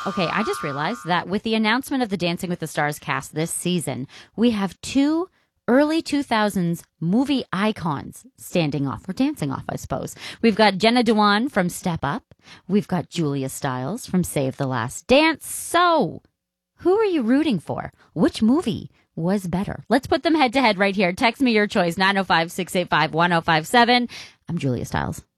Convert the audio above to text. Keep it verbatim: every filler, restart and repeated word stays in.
Okay, I just realized that with the announcement of the Dancing with the Stars cast this season, we have two early two thousands movie icons standing off or dancing off, I suppose. We've got Jenna Dewan from Step Up. We've got Julia Stiles from Save the Last Dance. So, who are you rooting for? Which movie was better? Let's put them head to head right here. Text me your choice, nine oh five, six eight five, one oh five seven. I'm Julia Stiles.